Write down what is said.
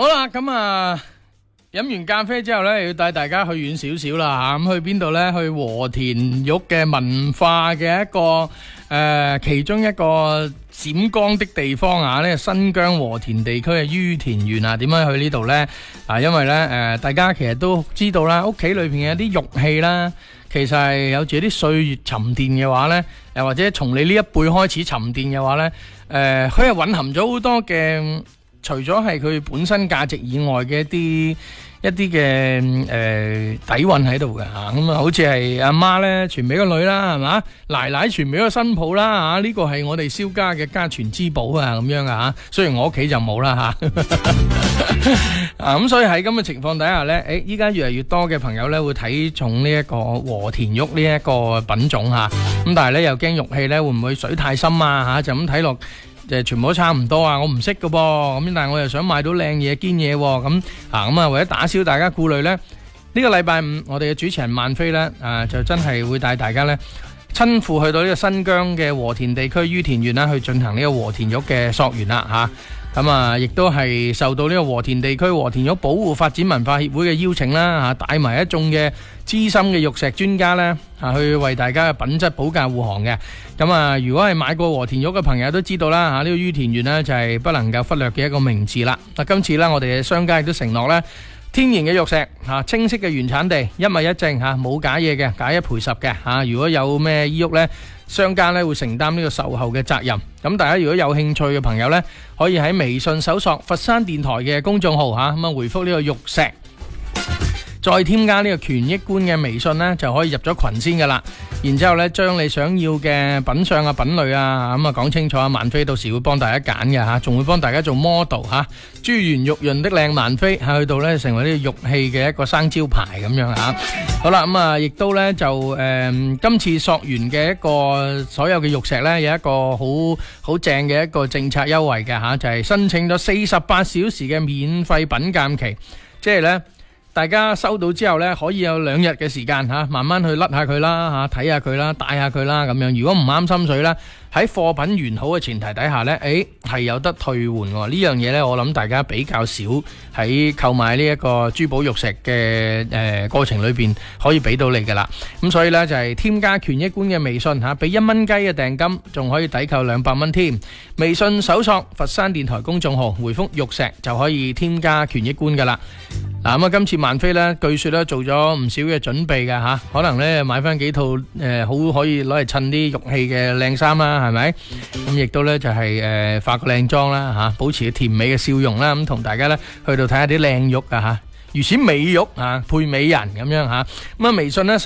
好啦，咁飲完咖啡之後呢，要帶大家去遠少少啦吓，咁去邊度呢？去和田玉嘅文化嘅一個其中一個閃光的地方啊，呢新疆和田地區嘅于田縣啊，點樣去呢度呢？因為呢，大家其實都知道啦，屋企裏邊嘅啲玉器啦，其實係有住啲歲月沉澱嘅話呢，又或者從你呢一輩開始沉澱嘅話呢，佢係蘊含咗好多嘅。除咗係佢本身價值以外嘅一啲嘅底蘊喺度嘅嚇，咁好似係阿媽咧傳俾個女啦，係嘛？奶奶傳俾個新抱啦嚇，呢個係我哋蕭家嘅家傳之寶啊，咁樣啊嚇。雖然我屋企就冇啦嚇，咁所以喺咁嘅情況底下咧，依家越嚟越多嘅朋友咧會睇重呢一個和田玉呢一個品種嚇，咁但係咧又驚玉器咧會唔會水太深啊嚇，就咁睇落。全部都差唔多啊！我唔識㗎噃，咁但係我又想買到靚嘢堅嘢喎，咁為咗打消大家顧慮呢，呢個禮拜五我哋嘅主持人萬飛呢，就真係會帶大家呢親赴去到呢個新疆嘅和田地區于田縣啦，去進行呢個和田玉嘅溯源啦嚇。咁亦都係受到呢個和田地區和田玉保護發展文化協會嘅邀請啦嚇，帶埋一眾嘅資深嘅玉石專家呢，去為大家嘅品質保駕護航嘅。咁如果係買過和田玉嘅朋友都知道啦嚇，呢個于田縣呢就係不能夠忽略嘅一個名字啦。今次呢，我哋嘅商家亦都承諾呢，天然嘅玉石清晰嘅原產地，一物一證冇假嘢嘅，假一賠十嘅。如果有咩依郁呢，商家呢會承擔呢個售後嘅責任。咁大家如果有興趣嘅朋友呢，可以喺微信搜索佛山電台嘅公眾號咁回覆呢個玉石，再添加呢個權益觀嘅微信呢，就可以入咗群先噶啦。然之後呢，將你想要嘅品相啊、品類啊，講清楚。萬飛到時會幫大家揀嘅嚇，仲會幫大家做 model 嚇，珠圓玉潤的靚萬飛去到呢成為呢個玉器嘅一個生招牌咁樣嚇。好啦，亦都呢就今次溯源嘅一個所有嘅玉石呢，有一個好正嘅一個政策優惠嘅嚇，就係申請咗48小時嘅免費品鑑期，即係呢。大家收到之後呢，可以有2日嘅時間慢慢去甩下佢啦，睇下佢啦，戴下佢啦咁樣。如果唔啱心水呢，喺貨品完好嘅前提底下呢，係有得退換喎。呢樣嘢呢，我諗大家比較少喺購買呢一個珠寶玉石嘅過程裏邊可以俾到你㗎啦。咁所以呢，就係添加權益觀嘅微信俾1蚊雞嘅訂金，仲可以抵扣200蚊添。微信搜索佛山電台公眾號，回覆玉石就可以添加權益觀㗎啦。嗱，今次萬飛咧，據說咧做咗唔少嘅準備嘅吓，可能咧買翻幾套好可以攞嚟襯啲玉器嘅靚衫啦，係咪？咁亦都咧就係化個靚妝啦吓，保持甜美嘅笑容啦，咁同大家咧去到睇下啲靚玉啊吓，如此美玉啊配美人咁樣吓。咁微信咧。